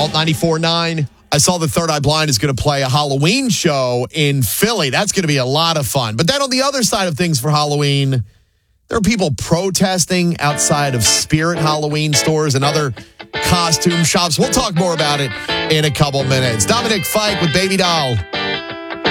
Alt 94.9. I saw the Third Eye Blind is going to play a Halloween show in Philly. That's going to be a lot of fun. But then on the other side of things for Halloween, there are people protesting outside of Spirit Halloween stores and other costume shops. We'll talk more about it in a couple minutes. Dominic Fike with Baby Doll.